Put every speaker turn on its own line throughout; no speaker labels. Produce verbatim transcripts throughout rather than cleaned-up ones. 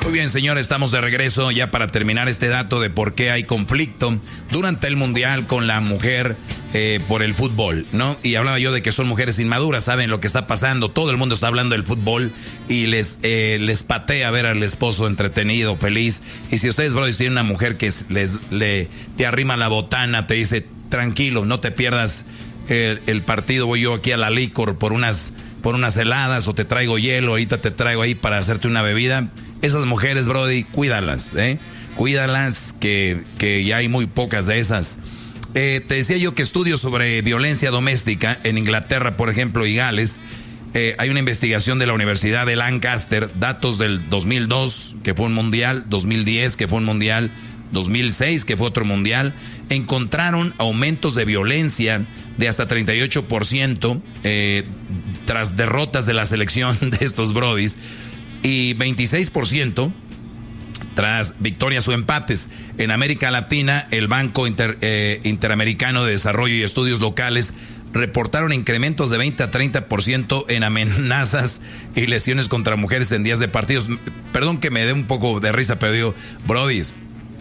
Muy bien, señores, estamos de regreso ya para terminar este dato de por qué hay conflicto durante el Mundial con la mujer eh, por el fútbol, ¿no? Y hablaba yo de que son mujeres inmaduras, saben lo que está pasando, todo el mundo está hablando del fútbol y les, eh, les patea ver al esposo entretenido, feliz. Y si ustedes, brothers, tienen una mujer que les, le, te arrima la botana, te dice, tranquilo, no te pierdas el, el partido, voy yo aquí a la licor por unas, por unas heladas o te traigo hielo, ahorita te traigo ahí para hacerte una bebida. Esas mujeres, brody, cuídalas, ¿eh? Cuídalas, que, que ya hay muy pocas de esas. Eh, te decía yo que estudios sobre violencia doméstica en Inglaterra, por ejemplo, y Gales, eh, hay una investigación de la Universidad de Lancaster, datos del dos mil dos, que fue un mundial, dos mil diez, que fue un mundial, dos mil seis, que fue otro mundial, encontraron aumentos de violencia de hasta treinta y ocho por ciento eh, tras derrotas de la selección de estos brodis, y veintiséis por ciento tras victorias o empates. En América Latina, el Banco Inter, eh, Interamericano de Desarrollo y Estudios Locales reportaron incrementos de veinte a treinta por ciento en amenazas y lesiones contra mujeres en días de partidos. Perdón que me dé un poco de risa, pero digo, brodis,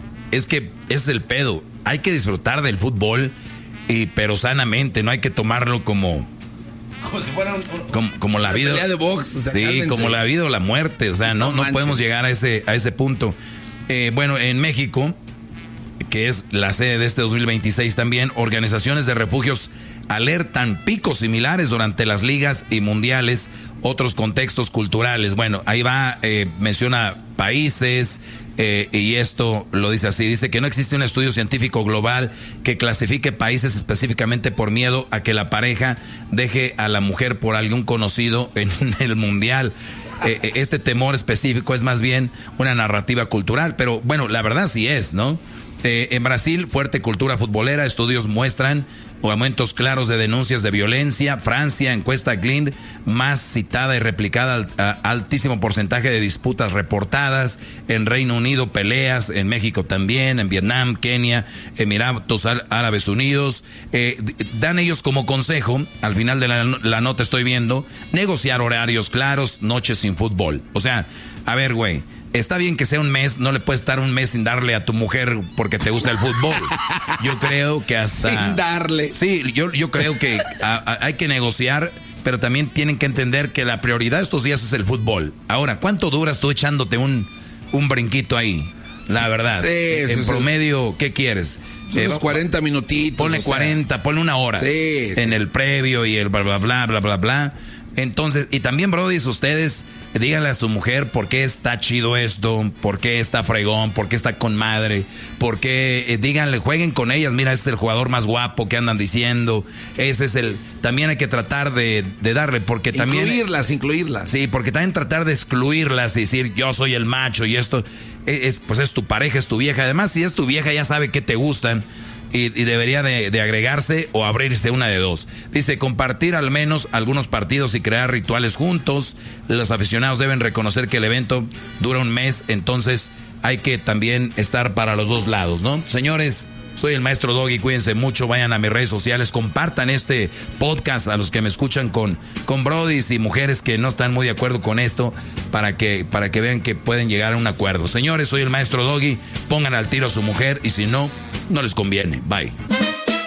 es que es el pedo. Hay que disfrutar del fútbol, y, pero sanamente, no hay que tomarlo como...
Como si fuera un, un,
como, como la vida
pelea de box, o sea,
sí,
cálmense.
Como la vida o la muerte, o sea, no, no, no podemos llegar a ese, a ese punto. Eh, bueno, en México, que es la sede de este dos mil veintiséis también, organizaciones de refugios alertan picos similares durante las ligas y mundiales, otros contextos culturales. Bueno, ahí va, eh, menciona países, eh, y esto lo dice así, dice que no existe un estudio científico global que clasifique países específicamente por miedo a que la pareja deje a la mujer por algún conocido en el mundial. Eh, este temor específico es más bien una narrativa cultural, pero bueno, la verdad sí es, ¿no? Eh, en Brasil, fuerte cultura futbolera, estudios muestran aumentos claros de denuncias de violencia. Francia, encuesta Glint, más citada y replicada, a, altísimo porcentaje de disputas reportadas. En Reino Unido, peleas. En México también. En Vietnam, Kenia, Emiratos Árabes Unidos. Eh, dan ellos como consejo, al final de la, la nota estoy viendo, negociar horarios claros, noches sin fútbol. O sea, a ver, güey, está bien que sea un mes, no le puedes estar un mes sin darle a tu mujer porque te gusta el fútbol. Yo creo que hasta...
Sin darle.
Sí, yo, yo creo que a, a, hay que negociar, pero también tienen que entender que la prioridad estos días es el fútbol. Ahora, ¿cuánto duras tú echándote un, un brinquito ahí? La verdad.
Sí,
en
sí,
promedio, ¿qué quieres?
Unos eh, cuarenta minutitos.
Ponle cuarenta, sea. Ponle una hora.
Sí,
en
sí,
el previo y el bla, bla, bla, bla, bla, bla. Entonces, y también, brodis, ustedes díganle a su mujer por qué está chido esto, por qué está fregón, por qué está con madre, por qué, eh, díganle, jueguen con ellas, mira, ese es el jugador más guapo que andan diciendo, ese es el, también hay que tratar de, de darle, porque también...
Incluirlas, incluirlas.
Sí, porque también tratar de excluirlas y decir, yo soy el macho y esto, es, pues es tu pareja, es tu vieja, además si es tu vieja ya sabe que te gustan. Y, y debería de, de agregarse o abrirse una de dos. Dice, compartir al menos algunos partidos y crear rituales juntos. Los aficionados deben reconocer que el evento dura un mes, entonces hay que también estar para los dos lados, ¿no? Señores, soy el maestro Doggy, cuídense mucho, vayan a mis redes sociales, compartan este podcast a los que me escuchan con, con brodis y mujeres que no están muy de acuerdo con esto, para que, para que vean que pueden llegar a un acuerdo. Señores, soy el maestro Doggy, pongan al tiro a su mujer y si no, no les conviene. Bye.